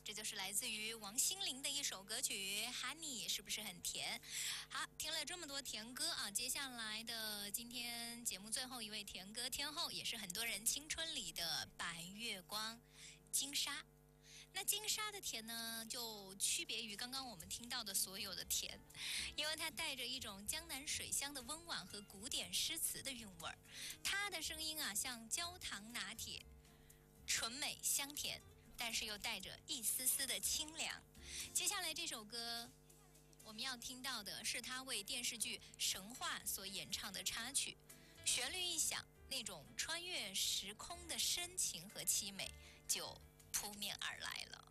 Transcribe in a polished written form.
这就是来自于王心凌的一首歌曲《Honey》，是不是很甜？好，听了这么多甜歌啊，接下来的今天节目最后一位甜歌天后，也是很多人青春里的白月光，金莎。那金莎的甜呢，就区别于刚刚我们听到的所有的甜，因为它带着一种江南水乡的温婉和古典诗词的韵味儿。她的声音啊，像焦糖拿铁，纯美香甜，但是又带着一丝丝的清凉。接下来这首歌，我们要听到的是她为电视剧《神话》所演唱的插曲，旋律一响，那种穿越时空的深情和凄美就扑面而来了。